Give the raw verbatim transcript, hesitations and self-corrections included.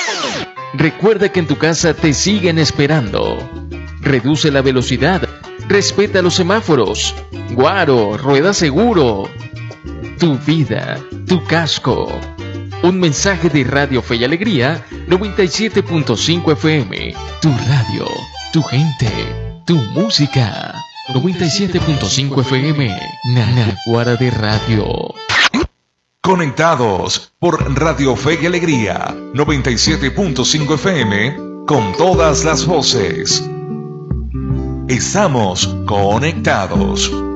Recuerda que en tu casa te siguen esperando. Reduce la velocidad. Respeta los semáforos. Guaro, rueda seguro. Tu vida, tu casco. Un mensaje de Radio Fe y Alegría, noventa y siete punto cinco F M. Tu radio, tu gente, tu música. noventa y siete punto cinco F M. Naguará de Radio. Conectados por Radio Fe y Alegría, noventa y siete punto cinco F M, con todas las voces. Estamos conectados.